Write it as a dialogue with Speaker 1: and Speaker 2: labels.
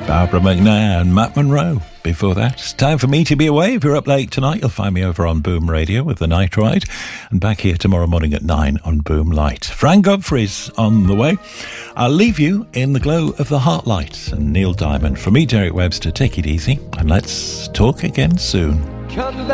Speaker 1: Barbara McNair and Matt Monroe. Before that, it's time for me to be away. If you're up late tonight, you'll find me over on Boom Radio with The Night Ride, and back here tomorrow morning at 9 on Boom Light. Frank Godfrey's on the way. I'll leave you in the glow of the Heartlight and Neil Diamond. From me, Derek Webster, take it easy, and let's talk again soon. Come back.